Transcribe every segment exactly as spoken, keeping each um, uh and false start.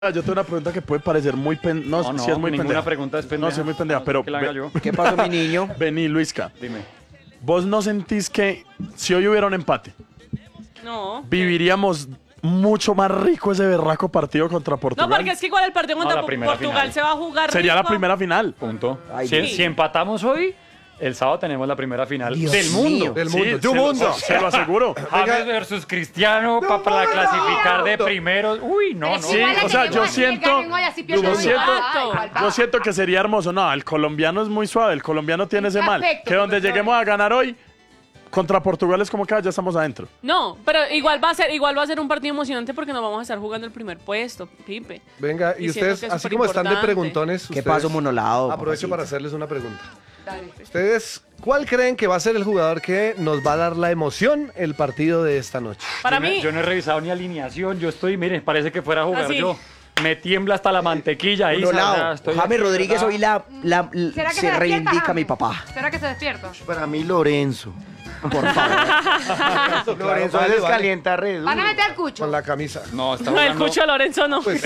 Yo tengo una pregunta que puede parecer muy pendeja. No, No, no, sí es muy ninguna pendeja. pregunta es pendeja. No, sí es muy pendeja, pero... ¿Qué la haga ve- yo? ¿Qué pasó, mi niño? Vení, Luisca. Dime. ¿Vos no sentís que si hoy hubiera un empate, No. viviríamos mucho más rico ese berraco partido contra Portugal? No, porque es que igual el partido contra la Po- primera Portugal final. se va a jugar Sería la rico. primera final. Punto. Ay, si, sí. si empatamos hoy, el sábado tenemos la primera final Dios del mundo. mío. Del Sí, mundo. se ¡Du lo- mundo! Se lo aseguro. James versus Cristiano pa- para clasificar de primeros. Uy, no, no. Sí, o sea, yo siento- yo siento- Yo siento que sería hermoso. No, el colombiano es muy suave. El colombiano tiene ese mal. Perfecto, Que donde profesor. lleguemos a ganar hoy, contra Portugal es como que ah, ya estamos adentro. No, pero igual va a ser igual va a ser un partido emocionante porque nos vamos a estar jugando el primer puesto, Pipe. Venga, y Y siento ustedes, que es así como están de superimportante. preguntones, ¿Qué ustedes- pasó, monolado? Aprovecho papacito? para hacerles una pregunta. ¿Ustedes cuál creen que va a ser el jugador que nos va a dar la emoción el partido de esta noche? Para yo, no, mí, yo no he revisado ni alineación. Yo estoy, miren, parece que fuera a jugar Así. yo. Me tiembla hasta la mantequilla ahí. Monolado. ¿sabes? Estoy James aquí, Rodríguez ¿verdad? hoy la, la- l- ¿Será que se se despierta, reivindica James? mi papá. ¿Será que se despierta? Para mí, Lorenzo. Por favor. Lorenzo vale, les vale. calienta re duro. Van a meter el cucho. Con la camisa. No, está no, el jugando- Cucho Lorenzo no. Pues,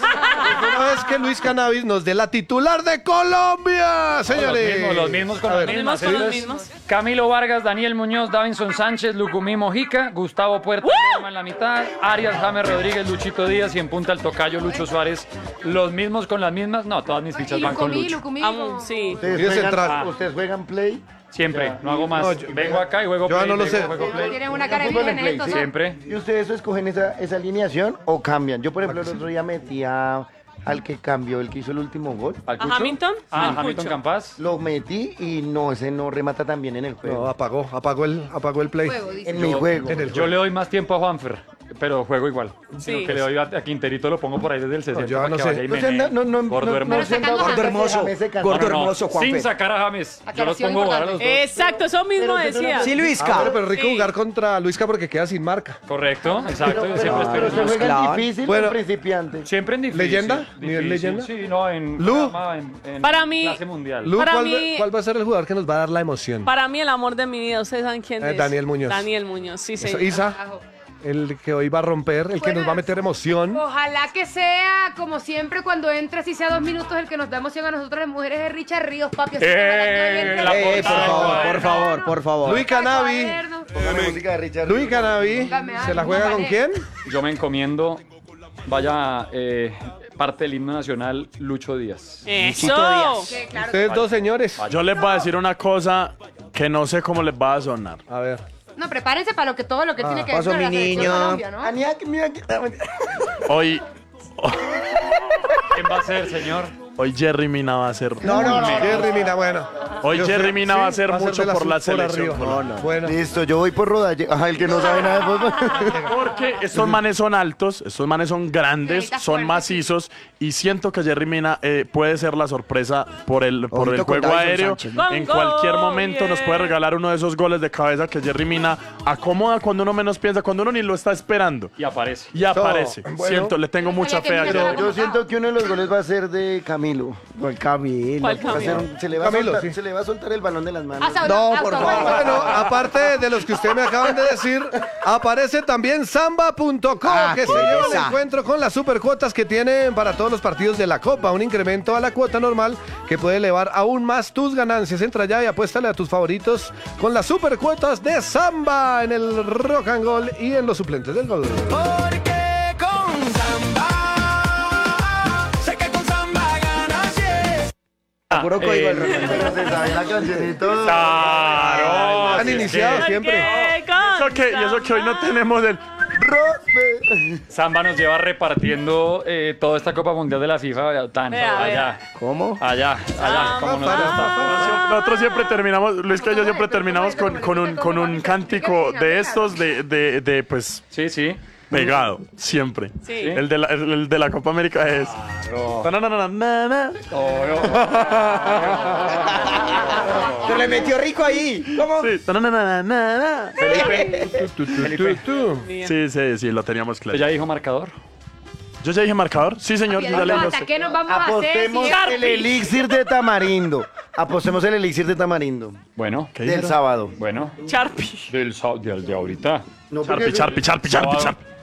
una vez que Luis Cannabis nos dé la titular de Colombia, Los señores. mismos, los mismos con A las ver, Los mismos mismas. con los ¿sí? mismos. Camilo Vargas, Daniel Muñoz, Davinson Sánchez, Lucumí Mojica, Gustavo Puerta Lerma en la mitad, Arias, James Rodríguez, Luchito Díaz y en punta el tocayo Lucho Suárez. Los mismos con las mismas. No, todas mis fichas Y van con Lucumí, Lucho. Lucumí. Amo, como- sí. Ustedes Bien juegan, central. ¿Ustedes juegan play? Siempre, no hago más. No, yo- Vengo acá y juego yo play. no lo vengo, sé. juego play. Tienen una cara de Fútbol en virgen play, estos, sí. ¿no? Siempre. ¿Y ustedes escogen esa, esa alineación o cambian? Yo, por ejemplo, el otro día metí a- al que cambió, el que hizo el último gol. ¿Al ¿A Cucho? Hamilton? Ah, Al Hamilton Cucho. Campas. Lo metí y no, ese no remata tan bien en el No, juego. apagó, apagó el, apagó el play. Juego, dice. en mi juego. En el Yo juego. le doy más tiempo a Juanfer, pero juego igual. Sí. Sino que le doy a, a Quinterito, lo pongo por ahí desde el sesenta. yo para no que sé. vaya y No se menee. han da- no, no, Gordo no, hermoso. no se han dado Gordo cuenta que hermoso. James se cansó. Gordo No, no, hermoso, Juanfer. sin sacar a James. Yo los Aclaración pongo a jugar a los dos. Exacto, eso mismo Pero- pero- decía. Sí, Ah, Luisca. bueno, pero rico Sí. jugar contra Luisca porque queda sin marca. Correcto, exacto. Yo siempre Pero espero. se nos juega clavan. difícil Bueno. o principiante. Siempre en difícil. ¿Leyenda? difícil, ¿Nivel leyenda? Sí, no, en, Lu. programa, en, en Para mí- clase mundial. Lu, Para ¿cuál, mí- va, cuál va a ser el jugador que nos va a dar la emoción? Para mí el amor de mi vida, ustedes saben quién Eh, es. Daniel Muñoz. Daniel Muñoz, sí, Eso, señor. Isa, el que hoy va a romper, el que Bueno, nos va a meter emoción. Ojalá que sea, como siempre, cuando entre, si sea dos minutos, el que nos da emoción a nosotras las mujeres es Richard Ríos, papi. Así que ojalá que hoy entre- la Eh, por portada, favor, bueno. por favor, por favor. Luis Cannabis. Cuaderno. Póngame música de Richard. Luis Cannabis, Póngame ¿se la algo, juega con vale. quién? Yo me encomiendo, vaya, eh, parte del himno nacional, Lucho Díaz. Eso. Sí, claro. Ustedes dos señores. Yo les voy a decir una cosa que no sé cómo les va a sonar. A ver. No, prepárense para lo que todo lo que tiene que pasó, ver con la mi selección niño. Colombia, ¿no? Aniak, mira que- Hoy, ¿Quién va a ser, señor? hoy Jerry Mina va a ser... No, no, no. Jerry Mina, bueno. Hoy Yo Jerry sé- Mina va a hacer de mucho por la azul selección arriba. Colombia. Bueno. Listo, yo voy por Rodalle. Ajá, el que no sabe nada de fútbol. Porque estos manes son altos, estos manes son grandes, Ahorita son fuerte, macizos y siento que Jerry Mina eh, puede ser la sorpresa por el, por el Ojito con juego Davinson aéreo. Sánchez, ¿no? En Con cualquier gol, momento nos puede bien. regalar uno de esos goles de cabeza que Jerry Mina acomoda cuando uno menos piensa, cuando uno ni lo está esperando. Y aparece. Y aparece. bueno. Siento, le tengo mucha fe a que Jerry. Mina- Yo siento que uno de los goles va a ser de Camilo. ¿Cuál Camilo? ¿Cuál Va a ser Camilo? un- se, le va a Camilo, soltar, sí. se le va a soltar el balón de las manos. Ah, Saulo, No, auto, por bueno. favor. Bueno, aparte de los que ustedes me acaban de decir, aparece también samba punto com, Ah, que qué se lleva el belleza. encuentro con las supercuotas que tienen para todos los partidos de la Copa. Un incremento a la cuota normal que puede elevar aún más tus ganancias. Entra ya y apuéstale a tus favoritos con las supercuotas de samba en el Rock and Gold y en los suplentes del gol. Porque con samba, sé que con samba ganas, yeah. Puro eh, código del rock and roll. Se sabe la canción y todo. Claro. Han así es iniciado que siempre. ¿Qué Eso que- y eso que hoy no tenemos el... Samba nos lleva repartiendo eh, toda esta Copa Mundial de la FIFA tan Vea, allá, ¿Cómo? allá, allá, como nos gusta. Nosotros siempre terminamos, Luis que yo siempre terminamos con, con un, con un cántico de estos de, de, de pues Sí, sí. pegado, siempre. Sí. El de la, el, el de la Copa América es... Ta-na-na-na-na-na. Se le metió rico ahí. ¿Cómo? Sí. Ta-na-na-na-na-na. Tú, tú. Sí, sí, sí, lo teníamos claro. ¿Ya dijo marcador? ¿Yo ya dije marcador? Sí, señor, yo ya le dije a ¿Hasta usted. qué nos vamos a hacer? Apostemos si- el elixir de tamarindo. Apostemos el elixir de tamarindo. Bueno, Del sábado. bueno. Charpi. Del, sa- del de ahorita. No, Charpi, porque- charpi, charpi, charpi, Sábado. charpi.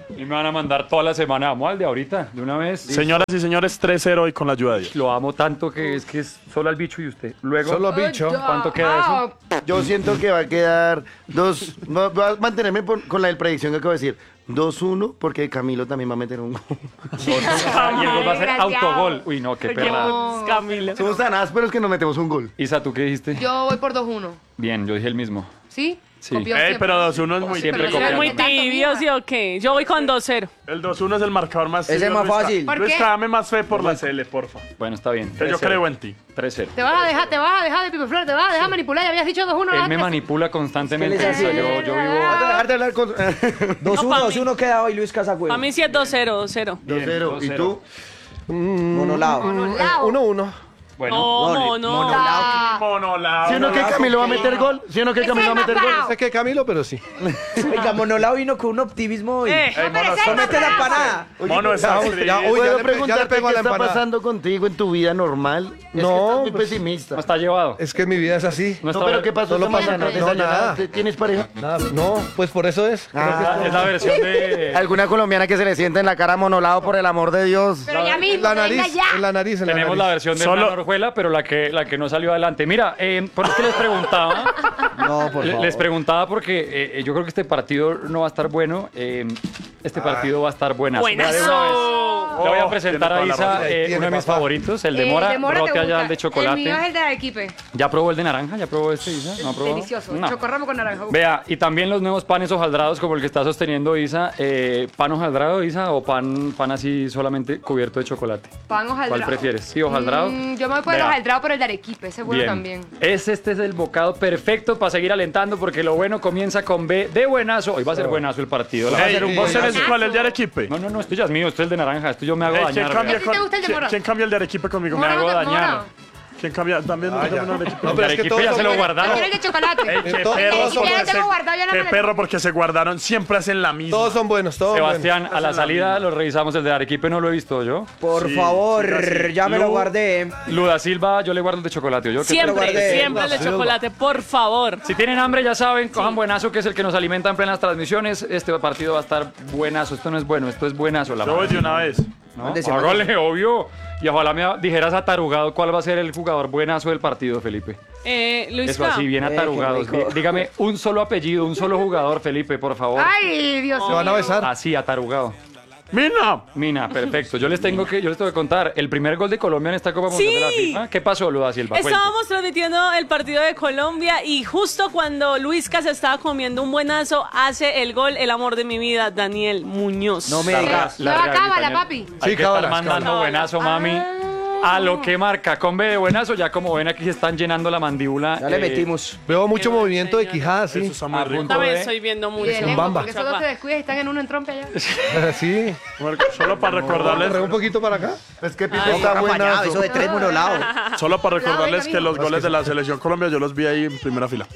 Y me van a mandar toda la semana. Vamos al de ahorita, de una vez. Señoras y señores, tres cero hoy con la ayuda de Dios. Lo amo tanto que es que es solo al bicho y usted. Luego, Solo bicho. ¿cuánto queda eso? Yo siento que va a quedar dos. va- Voy a mantenerme por- con la del predicción que acabo de decir. dos uno, porque Camilo también va a meter un gol. Y el gol va a ser Desgraciado. autogol. Uy, no, qué perra. No, Camila. Somos tan ásperos que nos metemos un gol. Isa, ¿tú qué dijiste? Yo voy por dos uno. Bien, yo dije el mismo. ¿Sí? Sí. Copión Ey, siempre. pero dos uno es muy Siempre Pero copiando. Es muy tanto, tibio, mija. ¿sí o qué? Yo voy con dos cero. El dos uno es el marcador más Ese tibio, es más Luis, ca- fácil. ¿Por Luis, qué? dame más fe por la C L, porfa. Bueno, está bien. Que yo tres cero. creo en ti. tres cero. Te vas a dejar, te vas a dejar de Pipe Flor, te vas a dejar manipular. Ya habías dicho dos uno Él me antes. manipula constantemente. Es que él es Isa, así. yo, yo vivo... Vas a dejar de hablar con. dos uno, pa' dos mí. uno queda hoy Luis Casagüey. A mí sí es dos cero, dos cero. dos cero. dos ¿Y cero. tú? Monolao. Monolao. uno uno. Bueno, No, no, no. Ah, Monolao. ¿Sí o no que Camilo va a meter gol? ¿Sí o no que Ese Camilo va a es meter más gol? parado. Sé que Camilo, pero sí. Oiga, Monolao vino con un optimismo hoy. Eh, Ey, mono, ese es solo- más Mete la bravo. empanada. Mono es Ya, actriz. ya, uy, ¿Puedo ya le pe- ya le preguntarte pego a qué la está empanada. pasando contigo en tu vida normal? Es que No, estás muy pues- pesimista. no está llevado. Es que mi vida es así. No No, está pero ¿qué pasó Solo esta pasa- mañana? no, nada. ¿Desayunaste? ¿Tienes pareja? Nada, no, pues por eso es. Creo que Ah. Es la versión de... ¿Alguna colombiana que se le siente en la cara monolado por el amor de Dios? Pero ya es mismo, la venga nariz, ya. en la nariz, en la Tenemos la nariz. versión de Solo- Hernán Orjuela, pero la que, la que no salió adelante. Mira, eh, por eso que les preguntaba, No, por le- favor. les preguntaba porque eh, yo creo que este partido no va a estar bueno. eh, este partido va a estar buenazo. Mira, de una vez, Buenazo. le voy a Oh, presentar tiene a toda la Isa razón. eh, Tiene, uno de mis papá. favoritos, el de Eh, mora, de mora te brote allá gusta. el de chocolate. El mío es el de Arequipe. ¿Ya probó el de naranja? ¿Ya probó este, Isa? ¿No probó? Delicioso. No. Chocorramo con naranja. Vea, y también los nuevos panes hojaldrados como el que está sosteniendo Isa. Eh, ¿Pan hojaldrado, Isa, o pan, pan así solamente cubierto de chocolate? Pan hojaldrado. ¿Cuál prefieres? ¿Sí, hojaldrado? Mm, yo me voy por el Vea. hojaldrado por el de Arequipe. Ese es bueno Bien. también. Es, este es el bocado perfecto para seguir alentando porque lo bueno comienza con B de buenazo. Hoy va a ser buenazo el partido. La va a Ey, ser un ¿vos buenazo. tenés cuál? ¿El de Arequipe? No, no, no, esto ya es mío, esto es el de naranja, esto yo me hago Ey, ¿quién, dañar. cambia vea. ¿A ti te gusta el de ¿quién- mora? ¿Quién cambia el de Arequipe conmigo? Me Mora, hago mora. dañar. ¿Quién cambia? También Ah, también ya. el de Arequipe. No, El pero de es que Arequipe todos ya son se lo buenos. guardaron. Quiero el de chocolate. Ey, qué todos perro, son porque buenos. se- tengo guardado, ya no qué me lo- perro porque se guardaron, siempre hacen la misma. Todos son buenos, todos Sebastián, buenos. a la salida lo revisamos, el de Arequipe no lo he visto yo. Por Sí, favor, sí, sí. ya me lo Lu- guardé. Luda Silva, yo le guardo el de chocolate. ¿yo? ¿Qué tal? lo Siempre, guardé. siempre el de Sí. chocolate, por favor. Si tienen hambre, ya saben, cojan buenazo, que es el que nos alimenta en plenas transmisiones. Este partido va a estar buenazo. Esto no es bueno, esto es buenazo. La Yo voy madre. de una vez. ¿No? Mándese, Hágale, obvio. Y ojalá me dijeras atarugado cuál va a ser el jugador buenazo del partido, Felipe. Eh, Luis Eso así, bien Eh, qué atarugados. rico. Dí- Dígame un solo apellido, un solo jugador, Felipe, por favor. Ay, Dios Se mío. van a besar. Así, atarugado. ¡Mina! Mina, perfecto. Yo les tengo que, yo les tengo que contar. El primer gol de Colombia en esta Copa Mundial de la Sí. FIFA. ¿Qué pasó, Luda Silva? Cuente. Estábamos transmitiendo el partido de Colombia y justo cuando Luisca se estaba comiendo un buenazo, hace el gol el amor de mi vida, Daniel Muñoz. No me La- digas. la No, realidad, cábala, Daniel. papi. Hay Sí, que estar cábalas, mandando cábalas. buenazo, mami. A lo que marca. Con B de buenazo, ya como ven aquí se están llenando la mandíbula. Ya le eh, metimos. Veo mucho Qué movimiento de señor. quijada, Eso sí. está muy A rico. punto También de- estoy viendo Y mucho. de lengua, bamba. porque solo te descuidas y están en uno en trompe allá. Sí. Bueno, Solo para recordarles, Corre un poquito para acá. Es que Pipe Ay, está Apañado, buenazo. eso de tres monolados. solo para recordarles venga, que amigo. los goles de la selección Colombia yo los vi ahí en primera fila.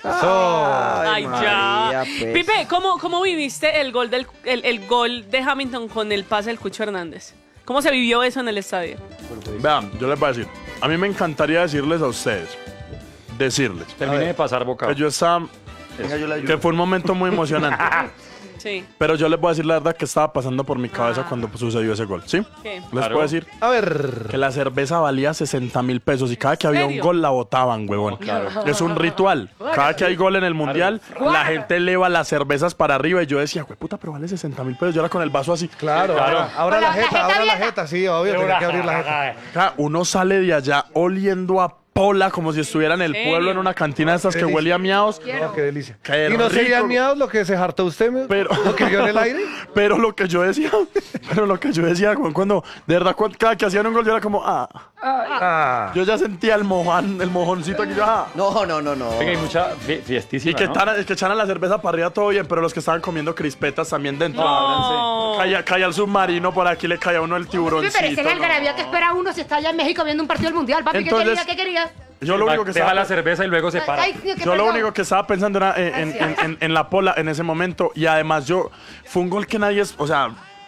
Ay, María, ya. pues. Pipe, ¿cómo, ¿cómo viviste el gol, del, el, el gol de Hamilton con el pase del Cucho Hernández? ¿Cómo se vivió eso en el estadio? Vean, yo les voy a decir, a mí me encantaría decirles a ustedes, decirles, Terminé de pasar boca. que yo estaba, Venga, yo le ayudo. que fue un momento muy emocionante. Sí. Pero yo les voy a decir la verdad que estaba pasando por mi cabeza cuando sucedió ese gol, ¿sí? ¿Qué? Les Claro. puedo decir A ver. que la cerveza valía sesenta mil pesos y cada que había un serio? gol la botaban, huevón. Es un ritual. Cada que hay gol en el mundial, la gente eleva las cervezas para arriba y yo decía, güey, puta, pero vale sesenta mil pesos. Yo era con el vaso así. Claro, Claro. ahora- ahora Con la la jeta, jeta ahora la abierta. jeta, sí, obvio, tenía que abrir la jeta. Acá uno sale de allá oliendo a pola como si estuviera en el ¿Serio? pueblo en una cantina de estas que Delicia. huele a miados. No, qué delicia. Qué ¿Y no rico. serían miados lo que se hartó usted? me- Pero- ¿Lo que vio en el aire? Pero lo que yo decía, pero lo que yo decía cuando, cuando de verdad, cuando, cada que hacían un gol yo era como, ah, Ah. yo ya sentía el mojón, el mojoncito aquí, yo, ah. No, no, no, no. Venga, hay mucha fie- fiestísima, Y que, ¿no? tan- que echaran la cerveza para arriba todo bien, pero los que estaban comiendo crispetas también dentro. No. Caía, caía el submarino, por aquí le caía a uno el Pipe, tiburoncito. pero ese es el no. algarabía que espera uno si está allá en México viendo un partido del mundial, papi. Entonces- ¿Qué quería? ¿Qué quería? Yo lo único que Deja estaba, la cerveza y luego se para. Ay, qué yo lo perdón. único que estaba pensando era en, en- en- en- en la pola en ese momento. Y además yo, fue un gol que nadie, es- o sea,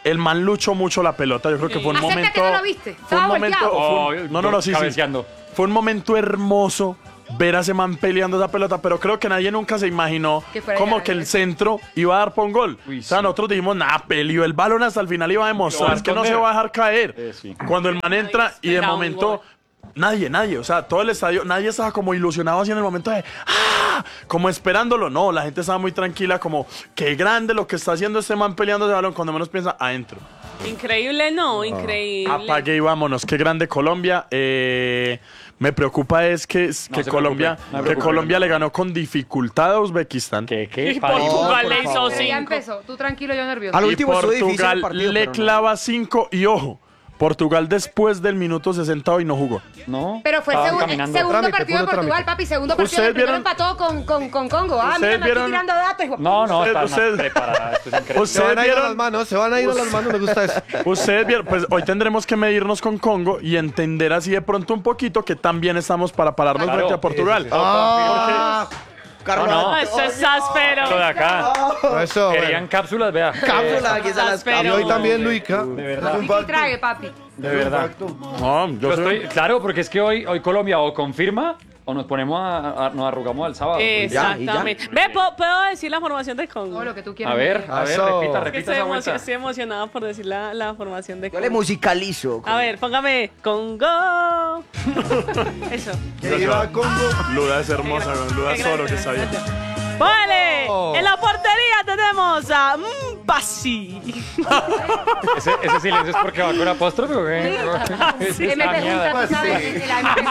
el man luchó mucho la pelota. Yo creo que fue un Acepta momento. que no lo viste. Fue Estaba un momento. volteado. fue un- no, no, no, sí, sí. Cabeceando. Fue un momento hermoso ver a ese man peleando esa pelota, pero creo que nadie nunca se imaginó Que fuera como ya, que ¿eh? el centro iba a dar por un gol. Uy, o sea, sí. nosotros dijimos, nada, peleó el balón hasta el final, iba a demostrar Lo va a es que no se esconder. va a dejar caer. Eh, sí. Cuando el man entra y de esperaba un momento... gol. Nadie, nadie, o sea, todo el estadio, nadie estaba como ilusionado así en el momento de ¡ah! Como esperándolo, no, la gente estaba muy tranquila, como qué grande lo que está haciendo este man peleando ese balón, cuando menos piensa, adentro. Increíble, no, increíble. Apague y vámonos, qué grande Colombia. Eh, me preocupa es que, que se Colombia, preocupe, no se que preocupe. Colombia le ganó con dificultad a Uzbekistán. ¿Qué, qué? Y Padre? Portugal por le hizo favor. Pero ya cinco. empezó. Tú tranquilo, yo nervioso. Al Y último estuvo difícil el Portugal partido, le pero no. clava cinco y ojo, Portugal después del minuto sesenta hoy no jugó. No. Pero fue el Estaban segun- caminando. segundo Trámite, partido de puro Portugal, trámite. papi. Segundo partido. ¿Ustedes El primero vieron- empató con, con, con Congo. Ah, ¿Ustedes mira, me vieron- estoy tirando datos. hijo- No, no, está Usted- más preparada. Esto es increíble. Se ¿Ustedes van a ir a las vieron? manos, se van a ir a las manos, me gusta eso. Ustedes vieron, pues hoy tendremos que medirnos con Congo y entender así de pronto un poquito que también estamos para pararnos Claro. frente a Portugal. Ah, No, no. Eso es áspero. Esto de acá. Eso, Querían bueno. cápsulas, vea. cápsula, aquí están las Áspero. Y hoy también, Luica. De verdad. Y que trague, papi. De verdad. No, yo Yo soy- estoy, claro, porque es que hoy, hoy Colombia o confirma o nos ponemos a, a- nos arrugamos al sábado. Exactamente. Ve, ¿puedo, puedo decir la formación de Congo? Todo lo que tú quieras. A ver, a ver, Eso. repita, Es que repita estoy, esa emo- vuelta. estoy emocionada por decir la, la formación de Yo le Congo. musicalizo. A ver, póngame Congo. Eso. Que viva Congo. Luda es hermosa, Luda Qué es solo grande, que está bien. Vale, Oh. en la portería tenemos a Mpasi. Ese, ese silencio es porque va con apóstrofe o qué? Es M esta P mierda. junta, tú sabes. en la M P.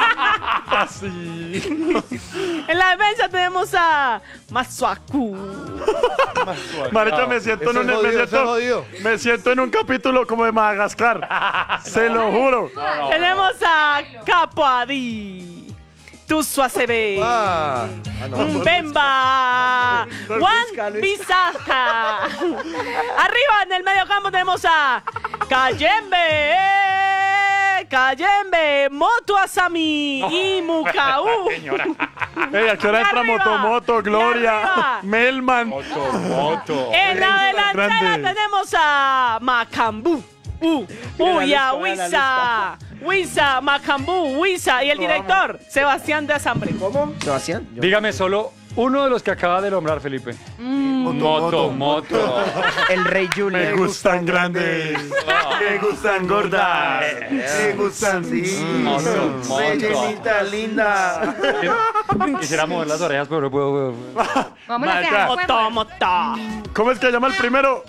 En la defensa tenemos a Masuaku. Marica, me siento, en Ese un, es jodido, me, ese es siento, jodido. me siento en un capítulo como de Madagascar. Se lo juro. Tenemos a Capoadi. Tusuacebe. Ah, Bemba. Juan Bisaca. Arriba en el medio campo tenemos a Cayembe. Cayembe. Moto Asami. Y Mukau. Señora. Ey, ¿a qué hora entra arriba, Motomoto, y Gloria, arriba. Melman? Moto, moto. En la delantera Grande. tenemos a Macambú. Uh, uh, y a Wisa. Wisa, Macambú, Wisa. Y el director, Sebastián de Asambre. ¿Cómo? Sebastián. Yo- Dígame solo uno de los que acaba de nombrar Felipe. Moto, moto. El Rey Me Junior. gustan grandes, me gustan gordas. Me gustan, sí. Moto, moto. Rellenita linda. Quisiera mover las orejas, pero no puedo. Vamos a Marica. quedar. Moto, moto. ¿Cómo es que llama el primero?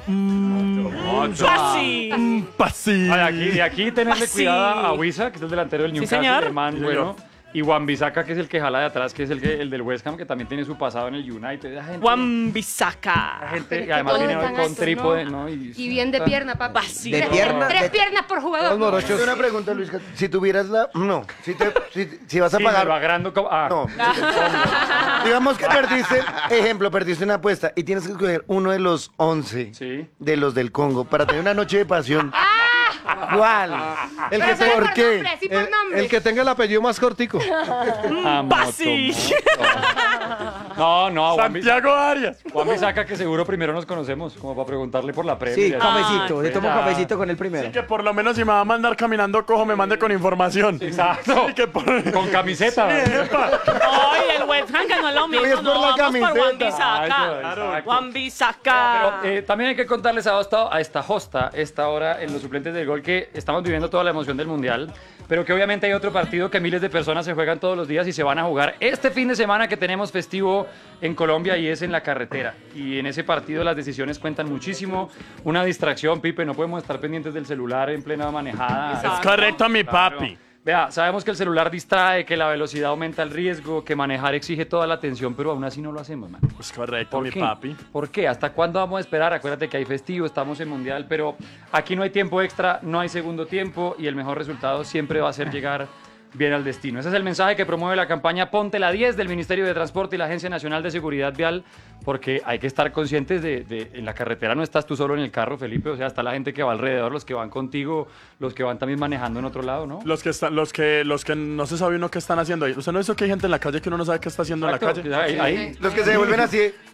Pasi. Pasi. Ay, aquí, de aquí tenerle Pasi. cuidado a Wisa, que es el delantero del Newcastle, señor. el man, Sí, bueno. señor. Y Juan Bisaca, que es el que jala de atrás, que es el, que, el del West Ham, que también tiene su pasado en el United. Esa gente, Juan esa Bisaca. gente, Pero es y que además todos viene hoy están con altos, trípode, ¿no? ¿no? Y bien de pierna, papi. Vacío. Tres, De pierna, tres de- piernas por Los jugador. morochos. Tengo una pregunta, Luis. Si tuvieras la... No. Si, te, si, si vas a Sí, me lo pagar... agrando como... Ah, No. Digamos que perdiste, ejemplo, perdiste una apuesta y tienes que escoger uno de los once Sí. de los del Congo para tener una noche de pasión. ¿Cuál? El que, Pero te- solo ¿por por qué? nombre, sí por el, nombre. el que tenga el apellido más cortico. Ah, moto, Pasi. moto. No, no, Juan Bisaca, Santiago Arias. Juan Bisaca, que seguro primero nos conocemos, como para preguntarle por la previa. Sí, Ya. cafecito. Ah, Yo tomo ya. cafecito con el primero. Que por lo menos si me va a mandar caminando cojo, me mande con información. Exacto. Sí, que por- Con camiseta. Ay, el West Ham que no es lo Voy a mismo. por No, la vamos por Juan camiseta. Bisaca. Exacto. Juan Bisaca. Pero eh, también hay que contarles a esta, a esta hosta, esta hora en los suplentes del gol, que estamos viviendo toda la emoción del Mundial, pero que obviamente hay otro partido que miles de personas se juegan todos los días y se van a jugar este fin de semana que tenemos festivo en Colombia, y es en la carretera. Y en ese partido las decisiones cuentan muchísimo. Una distracción, Pipe, no podemos estar pendientes del celular en plena manejada. Exacto. Es correcto, mi Claro. papi. Vea, sabemos que el celular distrae, que la velocidad aumenta el riesgo, que manejar exige toda la atención, pero aún así no lo hacemos, man. Es correcto, ¿Por mi qué? papi. ¿Por qué? ¿Hasta cuándo vamos a esperar? Acuérdate que hay festivo, estamos en Mundial, pero aquí no hay tiempo extra, no hay segundo tiempo y el mejor resultado siempre va a ser llegar bien al destino. Ese es el mensaje que promueve la campaña Ponte la diez del Ministerio de Transporte y la Agencia Nacional de Seguridad Vial, porque hay que estar conscientes de, de en la carretera no estás tú solo en el carro, Felipe, o sea, está la gente que va alrededor, los que van contigo, los que van también manejando en otro lado, ¿no? Los que están, los que, los que no se sabe uno qué están haciendo ahí. ¿Usted no dice que hay gente en la calle que uno no sabe qué está haciendo Exacto, en la calle? ahí- ahí. Los que se devuelven así.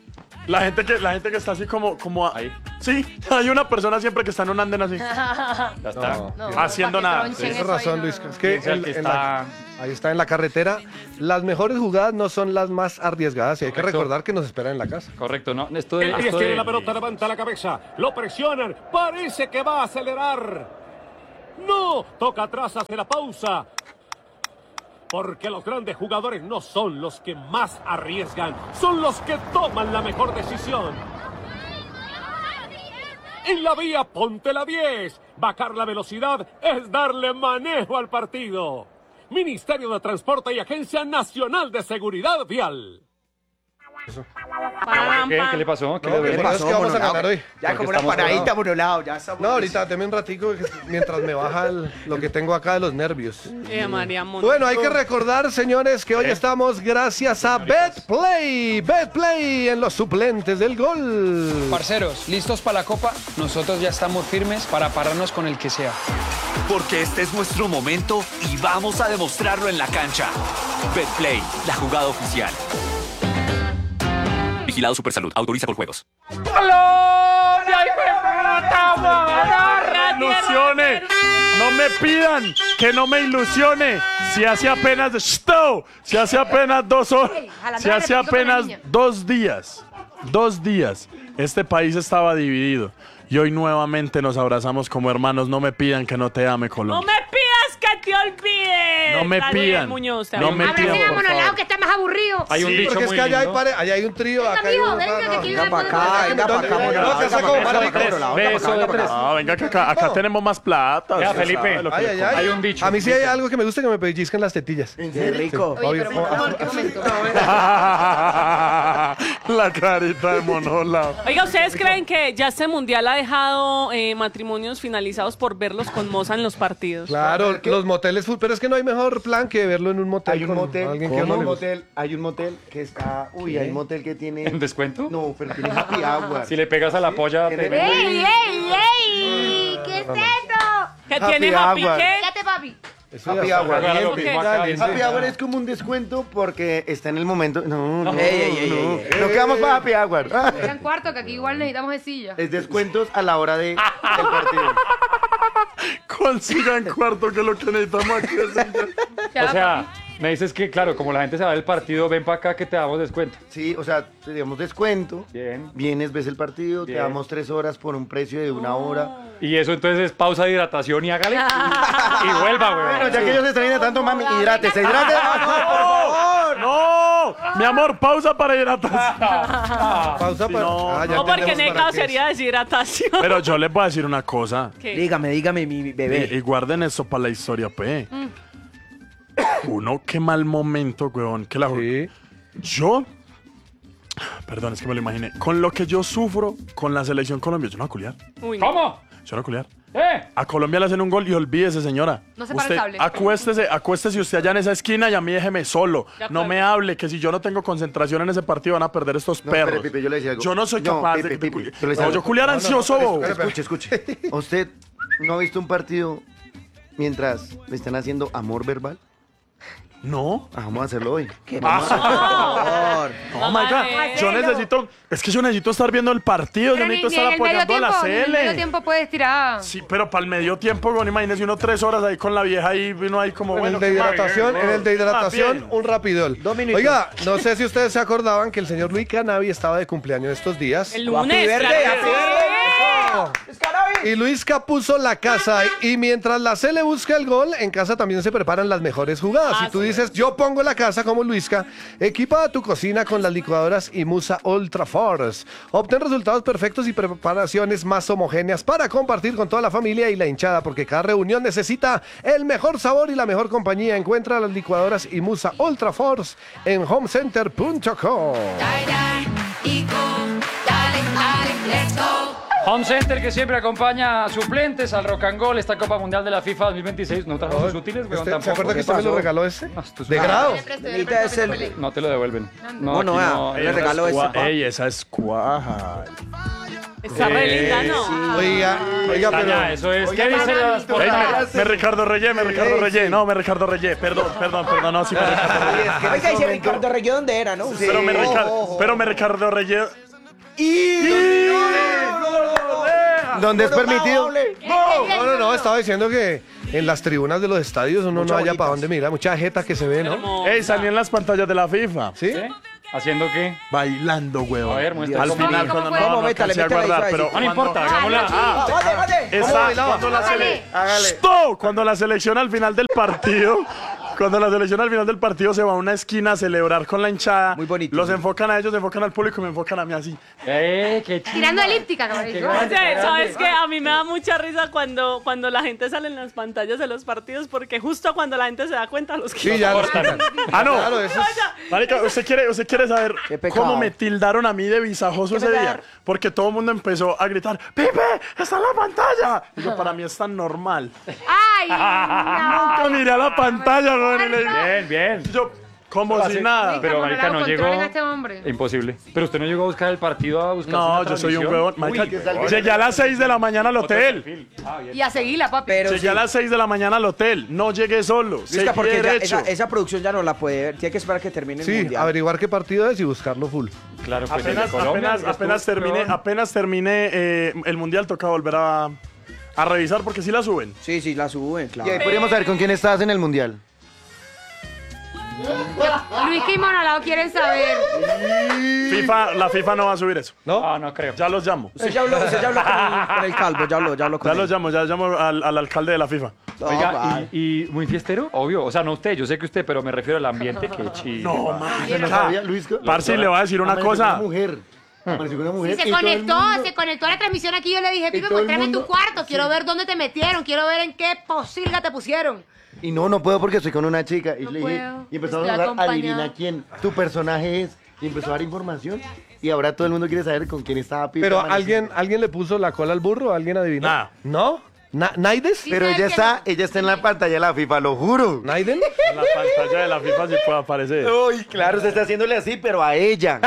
La gente que, la gente que está así como, como ahí. Sí, hay una persona siempre que está en un andén así. Ya está. No, No, Haciendo para que nada. tronchen Tienes eso ahí, razón, no, Luis. no. Es que Piensa en- que en la- ahí está en la carretera. Las mejores jugadas no son las más arriesgadas y hay que Correcto. recordar que nos esperan en la casa. Correcto, ¿no? Esto de, El diez esto tiene de- la pelota, levanta la cabeza, lo presionan, parece que va a acelerar. No, toca atrás, hace la pausa. Porque los grandes jugadores no son los que más arriesgan, son los que toman la mejor decisión. En la vía, ponte la diez. Bajar la velocidad es darle manejo al partido. Ministerio de Transporte y Agencia Nacional de Seguridad Vial. Pam, ¿Qué? pam. ¿Qué le pasó? ¿Qué No, le pero duele? es que vamos a ganar hoy. Ya Porque como una estamos paradita colados. por un lado, ya estamos. No, ahorita dame un ratico mientras me baja el- lo que tengo acá de los nervios. Eh, María Montero. Bueno, hay que recordar, señores, que hoy estamos gracias a BetPlay. BetPlay en los suplentes del gol. Parceros, ¿listos para la copa? Nosotros ya estamos firmes para pararnos con el que sea. Porque este es nuestro momento y vamos a demostrarlo en la cancha. BetPlay, la jugada oficial. Vigilado Supersalud. Autoriza con juegos. Ilusione. No me pidan que no me ilusione. Si hace apenas ¡Shto! si hace apenas dos horas, Ey, jalando si la hace repito con la apenas niña. dos días, dos días, este país estaba dividido y hoy nuevamente nos abrazamos como hermanos. No me pidan que no te ame, No Colombia. me pidas que te olvides. No me Daniel pidan. Muñoz, te No amo. me pidan, Abracen a por Monolao favor. que está más aburrido. Hay un Sí, dicho porque es muy que allá hay, lindo. pare- allá hay un trío. Venga, Acá hay mijo, uno, venga, no, que aquí no. Venga para acá, venga ¿Dónde- para acá, dónde- Monolao, no, que venga saca para como acá, para venga para acá, tres. Monolao, venga Beso para acá, de venga para tres. acá. No, venga que acá, acá No. tenemos más plata. Vea, usted Felipe. sabe lo que Ay, le ay, compro. ay. Hay un dicho. A mí sí hay algo que me gusta que me pellizquen las tetillas. Qué rico. Oye, pero por favor, qué momento. La carita de Monolao. Oiga, ¿ustedes creen que ya este mundial ha dejado eh, matrimonios finalizados por verlos con moza en los partidos? Claro, los moteles, full, pero es que no hay mejor plan que verlo en un motel. Hay un con motel, alguien que hay uno un le gusta. motel, hay un motel que está, uy, hay un motel que tiene ¿En descuento? No, pero tiene happy hour. Si le pegas a la polla, te Tiene- ¡Ey, ey, ey! ¿Qué es esto? ¿Qué Happy tiene Happy hour. qué? Fíjate, papi. Eso Happy ya hour. está. Haga lo Ok. mismo acá, bien. Happy hour es como un descuento porque está en el momento. No, no, Ey, ey, ey, no. ey, ey. Nos quedamos para happy hour. Eran cuarto, que aquí igual necesitamos de silla. Es descuentos a la hora de, del partido. Consigan cuarto que lo que necesitamos aquí es O sea, me dices que, claro, como la gente se va del partido, ven para acá que te damos descuento. Sí, o sea, te damos descuento. Bien. Vienes, ves el partido, Bien. te damos tres horas por un precio de una hora. Y eso entonces es pausa de hidratación y hágale. Y vuelva, güey. Bueno, ya que ellos se extrañan tanto, mami, hidrátese, hidrátese. ¡No! Mi amor, pausa para hidratación. Pausa Sí, para... no, Ah, ya No, porque entendemos Necao para qué es. sería deshidratación. Pero yo les voy a decir una cosa. ¿Qué? Dígame, dígame, mi Y, bebé. y guarden eso para la historia, pe. Uno, qué mal momento, weón. Que la... Sí. Yo... Perdón, es que me lo imaginé. Con lo que yo sufro con la selección Colombia, yo no voy a culiar. Uy, no. ¿Cómo? Yo no voy a culiar. ¿Eh? A Colombia le hacen un gol y olvídese, señora. No se para el Usted sable. acuéstese, acuéstese usted allá en esa esquina y a mí déjeme solo. De No acuerdo. me hable, que si yo no tengo concentración en ese partido van a perder estos No, perros. espere, Pipe, yo le decía algo. Yo no soy No, capaz Pipe, de... Pipe, de- yo le decía no, algo. yo culiar ansioso. bobo. Escuche, escuche. ¿Usted no ha visto un partido mientras le están haciendo amor verbal? No. Ah, vamos a hacerlo hoy. Ah. Oh my God. Yo necesito... Es que yo necesito estar viendo el partido. Pero Yo ni, necesito ni en estar el medio apoyando a tiempo, la ni en el medio C L. tiempo puedes tirar. Sí, pero para el medio tiempo, bueno, imagínese uno tres horas ahí con la vieja ahí, vino ahí como En bueno. el de ¿qué más? hidratación, en el de hidratación, Ah, bien. un rapidol. Dos minutos. Oiga, no sé si ustedes se acordaban que el señor Luis Canavi estaba de cumpleaños estos días. El lunes. verde, claro que happy sí. verde. Y Luisca puso la casa y mientras la C le busca el gol, en casa también se preparan las mejores jugadas. Ah, Si tú sí. dices, yo pongo la casa como Luisca, equipa tu cocina con las licuadoras y Musa Ultra Force. Obtén resultados perfectos y preparaciones más homogéneas para compartir con toda la familia y la hinchada, porque cada reunión necesita el mejor sabor y la mejor compañía. Encuentra las licuadoras y Musa Ultra Force en homecenter punto com. Home Center que siempre acompaña a suplentes al Rock and Roll, esta Copa Mundial de la FIFA dos mil veintiséis. No trajo sus útiles, weón, Este, tampoco. ¿Se acuerda que ¿Qué usted me lo pasó? regaló ese? Ah, esto es De una- grado. Necesita es el... No te lo devuelven. No, no, aquí vea, él le regaló ese. Ey, ey, esa es cuaja. Está re linda, ¿no? Oiga, oiga, Está ya, pero... eso es. Oiga, ¿Qué dice bananito, las Ey, portadas? me, me Ricardo Reyé, me Ricardo Ey, Reyé. sí. No, me Ricardo Reyé. Perdón, perdón, perdón. No, sí, me Ricardo Reyé. Oiga, dice Ricardo Reyes, ¿dónde era, no? Pero me, Ojo, Ricardo, ojo. pero me Ricardo Reyé. Y... ¿Dónde es permitido? No, no, no, estaba diciendo que en las tribunas de los estadios uno no haya para dónde mirar, mucha jeta que se ve, ¿no? Ey, salí en las pantallas de la FIFA. ¿Sí? ¿Sí? ¿Haciendo qué? Bailando, huevón. A ver, muestra Al cómo final, baila. cuando ¿Cómo no, fue? no Métale, alcancé a métale ahí, guardar, ahí, pero sí. No, no cuando- importa, hagámosla. Ah, ¡Vale, vale! Está, bailaba? cuando la sele- Hágale. ¡Stop! Cuando la selección al final del partido, cuando la selección al final del partido se va a una esquina a celebrar con la hinchada, Muy bonito, los sí. enfocan a ellos, enfocan al público y me enfocan a mí así. ¡Eh, qué chido! Tirando elíptica, cabrón. Qué Yo- grande. Oye, ¿sabes qué? A mí me da mucha risa cuando, cuando la gente sale en las pantallas de los partidos, porque justo cuando la gente se da cuenta, los Sí, ya. Ah, no. Claro, eso es... Marica, ¿usted quiere, usted quiere saber Qué pecado. cómo me tildaron a mí de visajoso ese día? Porque todo el mundo empezó a gritar, ¡Pipe! ¡Está en la pantalla! Y yo, para mí es tan normal. ¡Ay! No. Nunca miré a la pantalla, güey. y le- Bien, bien. Yo, como si nada. Pero, Como marica, no no le hago llegó. control a este hombre. Imposible. Pero usted no llegó a buscar el partido, a buscar No, una yo soy un transmisión. huevón. Marica, Uy, huevón. llegué a las seis de la mañana al hotel. Ah, bien. Y a seguirla, papi. Pero Llegué sí. a las seis de la mañana al hotel. No llegué solo. Luisca, Seguí porque ya derecho. esa, esa producción ya no la puede ver. Tiene que esperar que termine el Sí, mundial. averiguar qué partido es y buscarlo full. Claro, pues el de Apenas, Colombia, apenas, ya estuvo, apenas terminé, huevón. apenas terminé eh, el mundial, toca volver a, a revisar porque sí la suben. Sí, sí, la suben, Y claro. ahí podríamos saber con quién estabas en el mundial. Luis y Monolao quieren saber. FIFA, la FIFA no va a subir eso. ¿No? Ah, no creo. Ya los llamo. Usted ya habló, usted ya habló con, el, con el calvo, ya habló, ya habló con Ya él. los llamo, ya llamo al, al alcalde de la FIFA. No, Oiga, vale. y, y muy fiestero, obvio. O sea, no usted, yo sé que usted, pero me refiero al ambiente, que chido. No, man. ¿No sabía, Luis? Parce, le voy a decir una Amaneció cosa. Con una mujer. Amaneció con una mujer. Sí, se y todo el conectó, mundo- se conectó a la transmisión aquí. Yo le dije, Pipe, todo el muéstrame mundo- tu cuarto. Quiero ver dónde te metieron. Quiero ver en qué posilga te pusieron. Y no, no puedo porque estoy con una chica. Y No le dije, puedo, y empezamos a estoy jugar, adivina acompañada. quién tu personaje es. Y empezó a dar información. Y ahora todo el mundo quiere saber con quién estaba Pipe. Pero Amaneció. alguien, alguien le puso la cola al burro, alguien adivinó. Nah. ¿No? Na- ¿Naides? Sí, Pero sé ella que está, ella está en la pantalla de la FIFA, lo juro. ¿Naiden? En la pantalla de la FIFA sí puede aparecer. Uy, claro, usted está haciéndole así, pero a ella.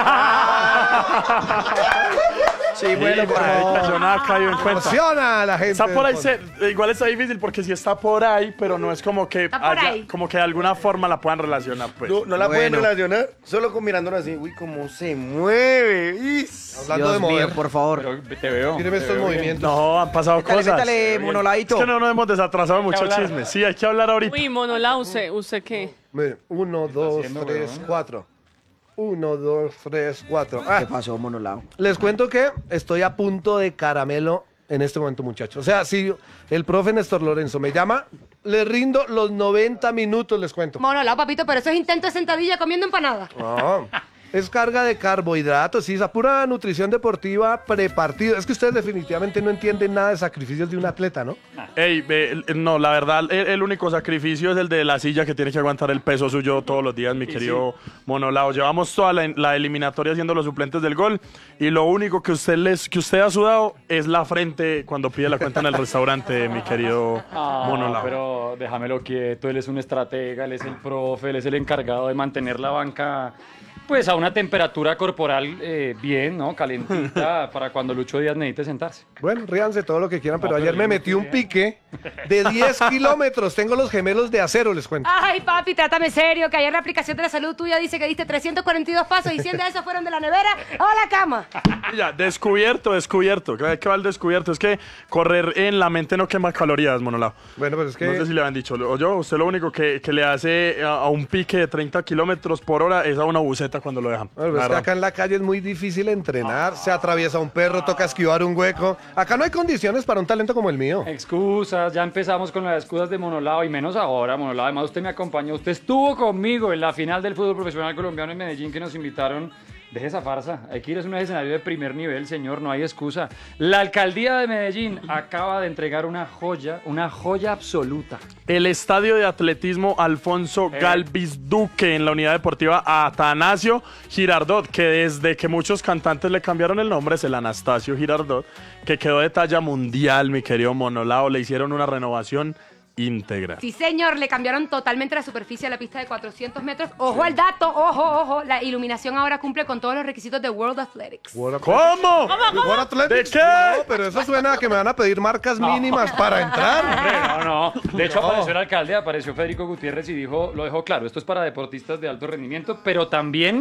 Sí, bueno, por Marica, favor. yo nada caigo en cuenta. Emociona a la gente. Está por ahí, del se- igual está difícil porque sí está por ahí, pero no es como que Está por haya- ahí. como que de alguna forma la puedan relacionar, pues. No, no la pueden Bueno. relacionar solo con mirándolo así. Uy, cómo se mueve. Is. Hablando Dios de mío, mover. por favor. Pero te veo. Míreme te estos veo bien. movimientos. No, han pasado Métale, cosas. métale, Es monoladito. que no nos hemos desatrasado mucho hablar. chisme. Sí, hay que hablar ahorita. Uy, Monolao, ¿usted, ¿usted qué? Miren, uno, dos, haciendo, tres, weón? cuatro. Uno, dos, tres, cuatro. Ah, ¿Qué pasó, monolao? les cuento que estoy a punto de caramelo en este momento, muchachos. O sea, si el profe Néstor Lorenzo me llama, le rindo los noventa minutos, les cuento. Monolao, papito, pero eso es intento de sentadilla comiendo empanada. No, es carga de carbohidratos, sí, esa pura nutrición deportiva prepartido. Es que ustedes definitivamente no entienden nada de sacrificios de un atleta, ¿no? Ey, ve, el- no, la verdad, el, el único sacrificio es el de la silla que tiene que aguantar el peso suyo todos los días, mi querido Monolao. Llevamos toda la, la eliminatoria siendo los suplentes del gol y lo único que usted les, que usted ha sudado es la frente cuando pide la cuenta en el restaurante, mi querido Ah, Monolao. pero déjamelo quieto, él es un estratega, él es el profe, él es el encargado de mantener la banca pues a una temperatura corporal eh, bien, ¿no? Calentita para cuando Lucho Díaz necesite sentarse. Bueno, ríanse todo lo que quieran, pero No, pero ayer me yo no metí un quería. pique de diez kilómetros. Tengo los gemelos de acero, les cuento. Ay, papi, trátame serio, que ayer la aplicación de la salud tuya dice que diste trescientos cuarenta y dos pasos y cien de esos fueron de la nevera a la cama. Ya, descubierto, descubierto. ¿Qué va el descubierto? Es que correr en la mente no quema calorías, Monolao. Bueno, pero es que... No sé si le habían dicho. O yo, usted lo único que, que le hace a, a un pique de treinta kilómetros por hora es a una buceta cuando lo dejan. Bueno, La es que verdad. acá en la calle es muy difícil entrenar, se atraviesa un perro, toca esquivar un hueco. Acá no hay condiciones para un talento como el mío. Excusas, ya empezamos con las excusas de Monolao y menos ahora, Monolao. Además, usted me acompañó, usted estuvo conmigo en la final del fútbol profesional colombiano en Medellín que nos invitaron. Deje esa farsa, hay que ir a un escenario de primer nivel, señor, no hay excusa. La alcaldía de Medellín acaba de entregar una joya, una joya absoluta. El estadio de atletismo Alfonso Eh. Galvis Duque en la unidad deportiva Atanasio Girardot, que desde que muchos cantantes le cambiaron el nombre es el Anastasio Girardot, que quedó de talla mundial, mi querido Monolao. Le hicieron una renovación íntegra. Sí, señor, le cambiaron totalmente la superficie a la pista de cuatrocientos metros. Ojo al dato, ojo, ojo. La iluminación ahora cumple con todos los requisitos de World Athletics. World ¿Cómo? World Athletics. ¿De qué? No, pero eso suena a que me van a pedir marcas mínimas para entrar. Hombre, no, no. De hecho, No. apareció el alcalde, apareció Federico Gutiérrez y dijo, lo dejó claro, esto es para deportistas de alto rendimiento, pero también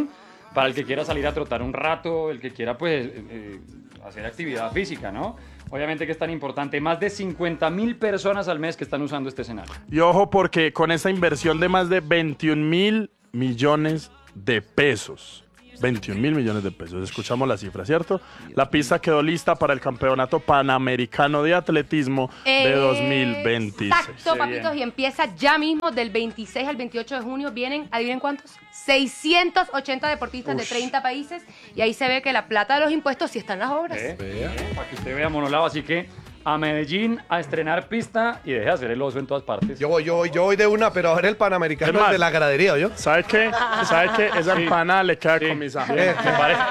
para el que quiera salir a trotar un rato, el que quiera pues eh, hacer actividad física, ¿no? Obviamente que es tan importante, más de cincuenta mil personas al mes que están usando este escenario. Y ojo porque con esa inversión de más de veintiún mil millones de pesos, veintiún mil millones de pesos, escuchamos la cifra, ¿cierto? La pista quedó lista para el Campeonato Panamericano de Atletismo de dos mil veintiséis. Exacto, papitos, y empieza ya mismo del veintiséis al veintiocho de junio. Vienen, adivinen cuántos, seiscientos ochenta deportistas Ush. de treinta países, y ahí se ve que la plata de los impuestos sí está en las obras. ¿Eh? ¿Eh? Para que usted vea, Monolao, así que a Medellín a estrenar pista y deje de hacer el oso en todas partes. Yo voy, yo voy, yo voy de una, pero a ver el Panamericano Es más, de la gradería, ¿yo? ¿Sabe qué? ¿Sabe qué? Esa Sí. empanada le queda Sí. con mis Sí, ajos. me parece.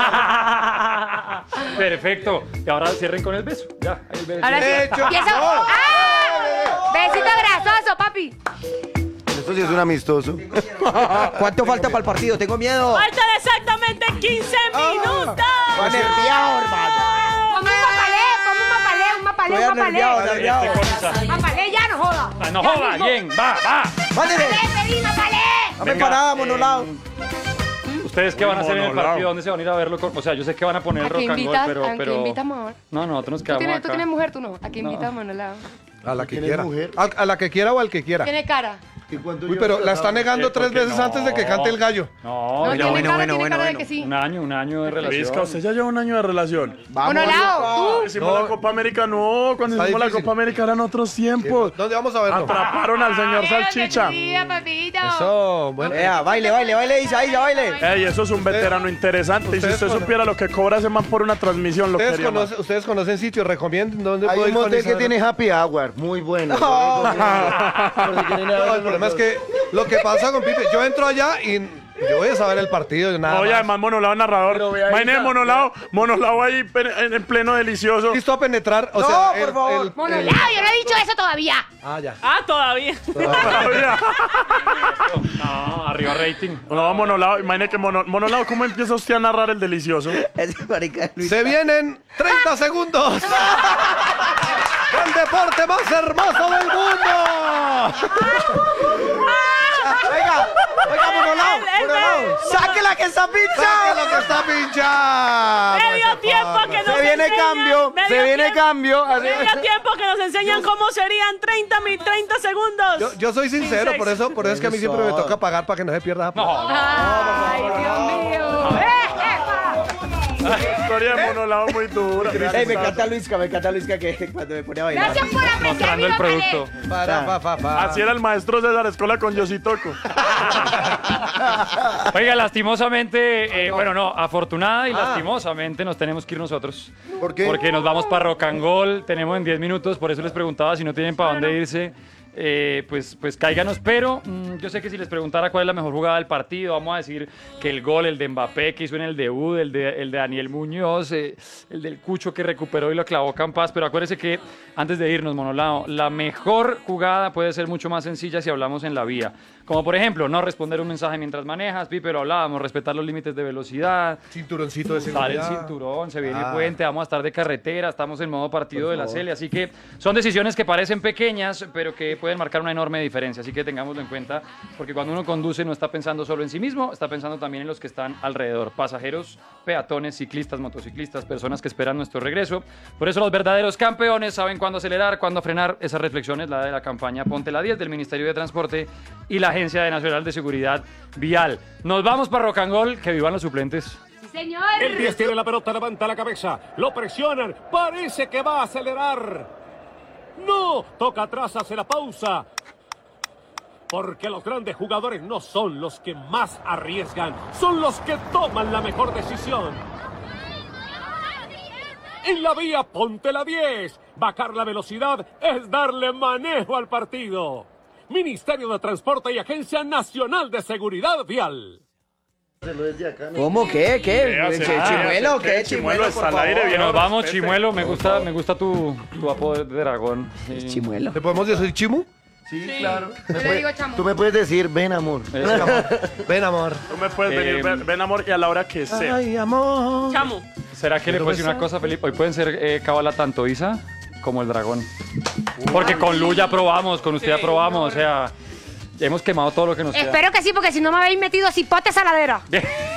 Perfecto. Y ahora cierren con el beso. Ya, ahí el beso. Ahora sí. Hecho. Y eso- ¡Ah! Besito grasoso, papi. Esto sí es un amistoso. ¿Cuánto falta para el partido? Tengo miedo. Faltan exactamente quince minutos. Estoy nerviado, hermano. Ponme un mapalé, ponme un mapalé, un mapalé, Estoy un mapalé. nerviado, nerviado. Mapalé, ya no joda. Ah, no Ya joda, mismo. bien, va, va. Mándeme. Mapalé, pedí mapalé. Dame Venga, parada, eh, monolado. ¿Ustedes qué van a hacer en el Monolao. partido? ¿Dónde se van a ir a verlo? O sea, yo sé que van a poner ¿A qué rock and roll, invitas? pero... ¿A qué pero... invitas, amor? No, nosotros nos ¿Tú quedamos tienes, tú acá. tienes mujer, tú no. ¿A qué No. invitamos, Monolao? A la que ¿Tienes quiera. mujer? A, a la que quiera o al que quiera. Tiene cara. ¿Y cuánto Uy, llevas pero la está casado? negando Eh, tres porque veces no. antes de que cante el gallo. No, No, ya tiene bueno, cara, bueno, tiene bueno, cara de bueno. que sí. un año, un año de relación. Vizca, usted ya lleva un año de relación. Vamos, Monolao, tú. Hicimos No. la Copa América, no, cuando Está hicimos difícil. la Copa América eran otros tiempos. ¿Dónde vamos a verlo? Atraparon al señor Salchicha. Mira, papito. Eso, bueno. Vea, baile, baile, baile, Isa, Isa, baile. Ey, eso es un veterano interesante. Y si ustedes usted cono- supiera lo que cobra ese man por una transmisión, lo ¿Ustedes, quería más. conocen, ustedes conocen sitios, recomienden dónde Hay puedo un ir con motel que Isabel? tiene happy hour, muy bueno. Oh. Por si quieren ir a No, ver el problema es los que lo que pasa con Pipe, yo entro allá y yo voy a saber el partido y nada Oye, más. además Monolao narrador. Pero vea, Imagínate Isa, Monolao, Monolao ahí en, en pleno delicioso. Listo a penetrar, o No, sea, por favor. Monolao, yo no he dicho eso todavía. Ah, ya. Ah, todavía. Todavía. No, arriba rating. No, Monolao, imagínate que Mono- Monolao, ¿cómo empieza usted a narrar el delicioso? Ese marica Luis. Se vienen treinta segundos. El deporte más hermoso del mundo. Oiga, oiga, monolao, El- el- monolao. ¡Sáquela que está ¡Saque pinchada! lo que está pinchado! Me dio tiempo que nos Se viene enseñan- cambio, me se dio viene tiempo- cambio. Me dio tiempo que nos enseñan cómo serían treinta, mi- treinta segundos. Yo, yo soy sincero, por eso, por eso es que a mí siempre me toca pagar para que no se pierda la plata. No, Ay, Dios mío. ¡Eh, epa! Historia de Monolao muy dura. Ey, me encanta Luisca, me encanta Luisca que cuando me pone a bailar. Gracias por apreciar mi mostrando el mapalé. producto. Para, pa, pa, pa. Así era el maestro César Escola con Yositoco. Oiga, lastimosamente, eh, bueno, no, afortunada y Ah. lastimosamente nos tenemos que ir nosotros. ¿Por qué? Porque nos vamos para Rock and Roll, tenemos en diez minutos, por eso les preguntaba si no tienen para dónde irse. eh, pues, pues cáiganos, pero mm, yo sé que si les preguntara cuál es la mejor jugada del partido, vamos a decir que el gol, el de Mbappé que hizo en el debut, el de, el de Daniel Muñoz, eh, el del Cucho que recuperó y lo clavó Campas, pero acuérdese que antes de irnos, Monolao, la mejor jugada puede ser mucho más sencilla si hablamos en la vía. Como por ejemplo, no responder un mensaje mientras manejas, Pi, pero hablábamos, respetar los límites de velocidad, Cinturoncito de Sale el seguridad. cinturón, se viene Ah. el puente, vamos a estar de carretera, estamos en modo partido de la Cele, así que son decisiones que parecen pequeñas, pero que pueden marcar una enorme diferencia, así que tengámoslo en cuenta, porque cuando uno conduce no está pensando solo en sí mismo, está pensando también en los que están alrededor, pasajeros, peatones, ciclistas, motociclistas, personas que esperan nuestro regreso. Por eso los verdaderos campeones saben cuándo acelerar, cuándo frenar. Esa reflexión es la de la campaña Ponte la diez del Ministerio de Transporte y la Agencia Nacional de Seguridad Vial. Nos vamos para Rock and Roll, que vivan los suplentes. Sí, señor. El diez tiene la pelota, levanta la cabeza, lo presionan, parece que va a acelerar. No, toca atrás, hace la pausa. Porque los grandes jugadores no son los que más arriesgan, son los que toman la mejor decisión. En la vía, ponte la diez. Bajar la velocidad es darle manejo al partido. Ministerio de Transporte y Agencia Nacional de Seguridad Vial. ¿Cómo? ¿Qué? ¿Qué? Vea, ¿Qué? se- ah, ¿Chimuelo? se- ¿Qué? Chimuelo Chimuelo, está por al aire, favor. bien. Nos vamos, respete. Chimuelo, me gusta, me gusta tu, tu apodo de dragón. Sí. Chimuelo. ¿Le podemos decir chimu? Sí, claro. Yo le digo chamo. Tú me puedes decir, ven amor. Ven, amor. Tú me puedes Eh, venir, ven, ven, amor, y a la hora que sea. Ay, amor. Chamo. ¿Será que le puedo decir una cosa, Felipe? Hoy pueden ser eh, cábala tanto Isa como el dragón. Porque con Lu ya probamos, con usted ya probamos, o sea, hemos quemado todo lo que nos queda. Espero que sí, porque si no me habéis metido cipote saladera. Bien.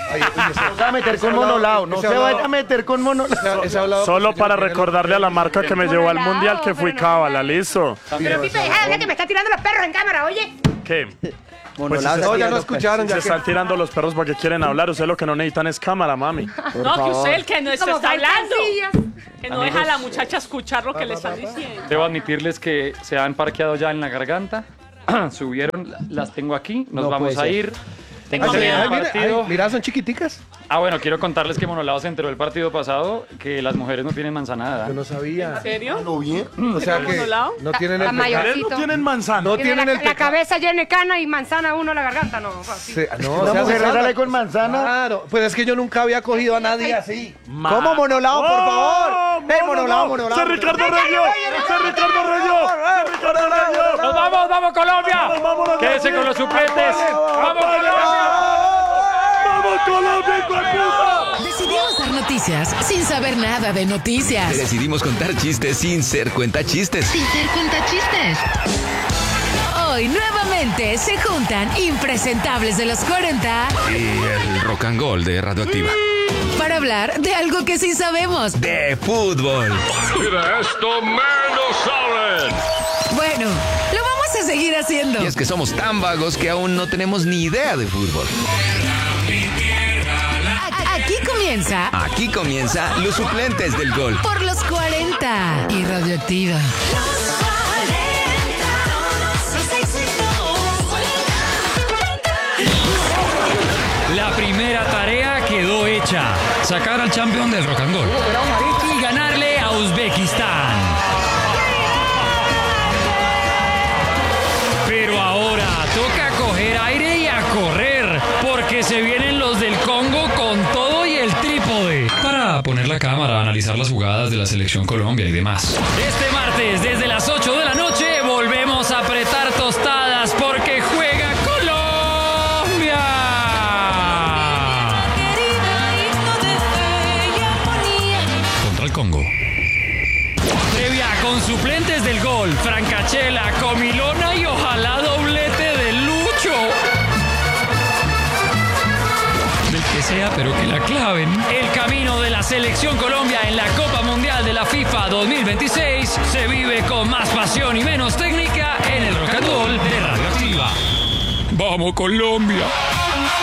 No se va a meter con monolao, no se vaya a meter con monolao. Solo para recordarle a la marca que me llevó al mundial que fui cábala, listo. Pero Pipe, deja de hablar que me está tirando los perros en cámara, oye. ¿Qué? Pues Monolao, se, no, ya ya no no escucharon, se ya están tirando los perros porque quieren hablar. Ustedes lo que no necesitan es cámara, mami. No, que usted el que no está, Como está hablando. fantasías. Que no deja a la muchacha escuchar lo que le están diciendo. Debo admitirles que se han parqueado ya en la garganta. Subieron, las tengo aquí. Nos No vamos puede a ser. ir. Tengo Ay, el Ay, mira, partido. ay, mira, son chiquiticas. Ah, bueno, quiero contarles que Monolao se enteró el partido pasado que las mujeres no tienen manzanada. Yo no sabía. ¿En serio? ¿No bien? O sea que ¿Monolao? no tienen Está el mayor. pecado. Ustedes no tienen manzana. No Tiene tienen la, el la pecado. cabeza llena de cana y manzana uno la garganta, no. Así. Sí, no, Una se hace mujer sana. sale con manzana. Claro, pues es que yo nunca había cogido a nadie así. Ma- ¿Cómo monolao, por favor? ¡Oh, ¡Eh, monolao, monolao! ¡Ese Ricardo Reyo! ¡Ese Ricardo Reyo! ¡Ese Ricardo Reyo! ¡Nos vamos, vamos Colombia! vámonos, ¡Quédese con los suplentes! ¡Vamos Colombia! ¡Vamos Colombia, hijo de puta! Decidimos dar noticias sin saber nada de noticias. Decidimos contar chistes sin ser cuentachistes. Sin ser cuentachistes. Hoy nuevamente se juntan impresentables de los cuarenta Y el rock and roll de Radioactiva. para hablar de algo que sí sabemos. De fútbol. De esto menos saben. Bueno, lo vamos a seguir haciendo. Y es que somos tan vagos que aún no tenemos ni idea de fútbol. A- Aquí comienza Aquí comienza Los Suplentes del Gol. por los cuarenta y Radioactiva. La primera tarea quedó hecha. Sacar al campeón del rock and roll. Y ganarle a Uzbekistán. Pero ahora toca coger aire y a correr. Porque se vienen los del Congo con todo y el trípode. Para poner la cámara, analizar las jugadas de la selección Colombia y demás. Este martes, desde las ocho de la noche, volvemos a apretar tostadas porque juega Colombia. Contra el Congo. Previa con suplentes del gol, Francachela, Comilona y ojalá doblete de Lucho. Del que sea, pero que la claven. El camino de la selección Colombia en la Copa Mundial de la FIFA dos mil veintiséis se vive con más pasión y menos técnica en el Rock and Roll de Radioactiva. ¡Vamos, Colombia!